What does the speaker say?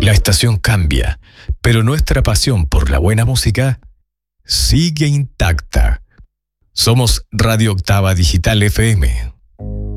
La estación cambia, pero nuestra pasión por la buena música sigue intacta. Somos Radio Octava Digital FM.